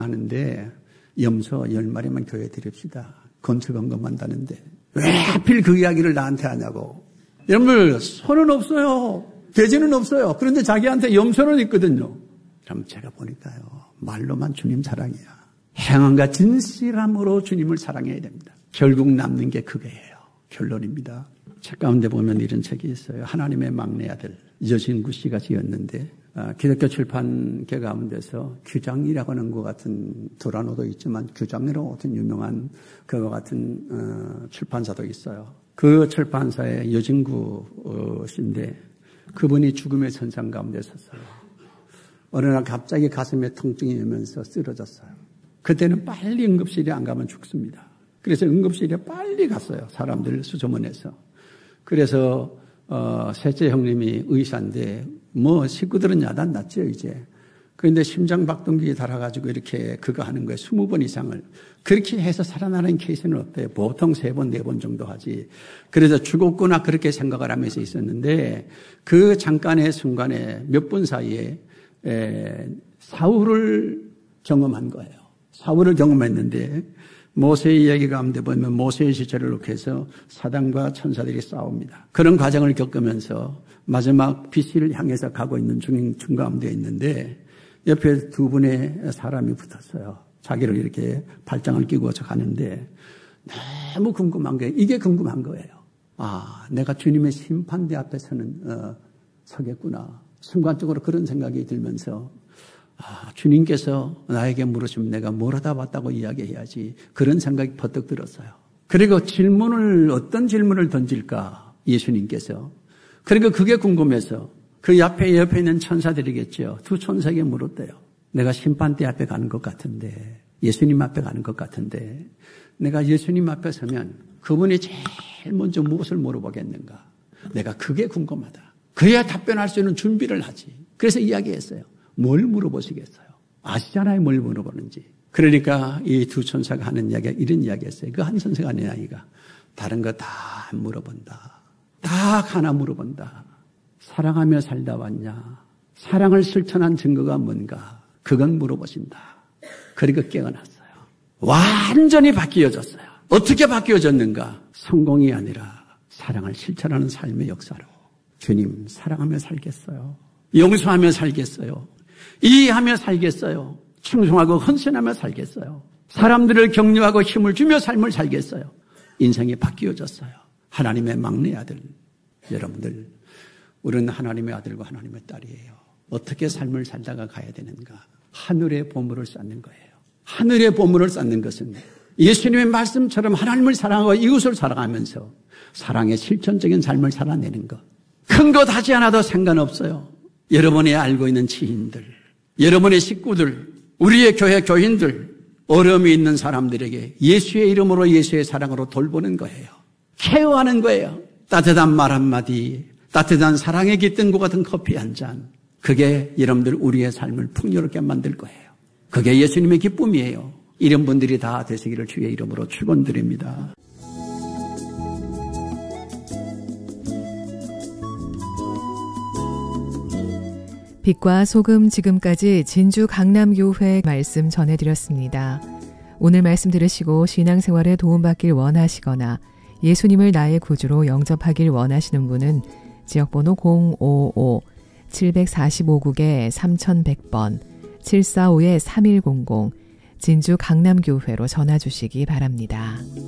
하는데 염소 10마리만 교회 드립시다. 건축원금한다는데 왜 하필 그 이야기를 나한테 하냐고. 여러분들 손은 없어요. 돼지는 없어요. 그런데 자기한테 염소는 있거든요. 그럼 제가 보니까요. 말로만 주님 사랑이야. 행함과 진실함으로 주님을 사랑해야 됩니다. 결국 남는 게 그거예요. 결론입니다. 책 가운데 보면 이런 책이 있어요. 하나님의 막내 아들 여진구 씨가 지었는데 기독교 출판계 가운데서 규장이라고 하는 것 같은 도라노도 있지만 규장이라고 같은 유명한 그와 같은 출판사도 있어요. 그 출판사의 여진구 씨인데 그분이 죽음의 선상 가운데 섰어요. 어느 날 갑자기 가슴에 통증이 오면서 쓰러졌어요. 그때는 빨리 응급실에 안 가면 죽습니다. 그래서 응급실에 빨리 갔어요. 사람들 수소문해서. 그래서 셋째 형님이 의사인데 뭐 식구들은 야단 났죠 이제. 그런데 심장박동기에 달아가지고 이렇게 그거 하는 거예요. 20번 이상을. 그렇게 해서 살아나는 케이스는 없대요. 보통 3번, 4번 정도 하지. 그래서 죽었구나 그렇게 생각을 하면서 있었는데 그 잠깐의 순간에 몇 분 사이에 사울을 경험한 거예요. 사울을 경험했는데 모세의 이야기 가운데 보면 모세의 시체를 놓고 해서 사단과 천사들이 싸웁니다. 그런 과정을 겪으면서 마지막 빛을 향해서 가고 있는 중 가운데 있는데 옆에 두 분의 사람이 붙었어요. 자기를 이렇게 발장을 끼고서 가는데 너무 궁금한 거예요. 이게 궁금한 거예요. 아, 내가 주님의 심판대 앞에서는 서겠구나. 순간적으로 그런 생각이 들면서 주님께서 나에게 물으시면 내가 뭘 하다 왔다고 이야기해야지. 그런 생각이 퍼뜩 들었어요. 그리고 어떤 질문을 던질까 예수님께서. 그리고 그게 궁금해서 그 옆에 있는 천사들이겠죠. 두 천사에게 물었대요. 내가 심판대 앞에 가는 것 같은데 예수님 앞에 가는 것 같은데 내가 예수님 앞에 서면 그분이 제일 먼저 무엇을 물어보겠는가. 내가 그게 궁금하다. 그래야 답변할 수 있는 준비를 하지. 그래서 이야기했어요. 뭘 물어보시겠어요? 아시잖아요, 뭘 물어보는지. 그러니까 이 두 천사가 하는 이야기가 이런 이야기였어요. 그 한 선생가 하는 이야기가 다른 거 다 물어본다. 딱 하나 물어본다. 사랑하며 살다 왔냐? 사랑을 실천한 증거가 뭔가? 그건 물어보신다. 그리고 깨어났어요. 완전히 바뀌어졌어요. 어떻게 바뀌어졌는가? 성공이 아니라 사랑을 실천하는 삶의 역사로. 주님 사랑하며 살겠어요. 용서하며 살겠어요. 이해하며 살겠어요. 충성하고 헌신하며 살겠어요. 사람들을 격려하고 힘을 주며 삶을 살겠어요. 인생이 바뀌어졌어요. 하나님의 막내 아들. 여러분들, 우리는 하나님의 아들과 하나님의 딸이에요. 어떻게 삶을 살다가 가야 되는가? 하늘의 보물을 쌓는 거예요. 하늘의 보물을 쌓는 것은 예수님의 말씀처럼 하나님을 사랑하고 이웃을 사랑하면서 사랑의 실천적인 삶을 살아내는 것. 큰 것 하지 않아도 상관없어요. 여러분이 알고 있는 지인들, 여러분의 식구들, 우리의 교회 교인들, 어려움이 있는 사람들에게 예수의 이름으로 예수의 사랑으로 돌보는 거예요. 케어하는 거예요. 따뜻한 말 한마디, 따뜻한 사랑에 깃든 것 같은 커피 한 잔. 그게 여러분들 우리의 삶을 풍요롭게 만들 거예요. 그게 예수님의 기쁨이에요. 이런 분들이 다 되시기를 주의 이름으로 축원드립니다. 빛과 소금 지금까지 진주 강남교회 말씀 전해드렸습니다. 오늘 말씀 들으시고 신앙생활에 도움받길 원하시거나 예수님을 나의 구주로 영접하길 원하시는 분은 지역번호 055-745국에 3100번 745-3100 진주 강남교회로 전화 주시기 바랍니다.